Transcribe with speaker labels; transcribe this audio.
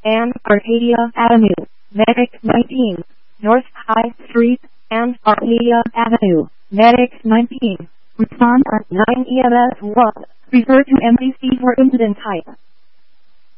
Speaker 1: and Arcadia Avenue, Medic 19, North High Street, and Arcadia Avenue, Medic 19. Respond at 9 EMS 1. Refer to MDC for incident type.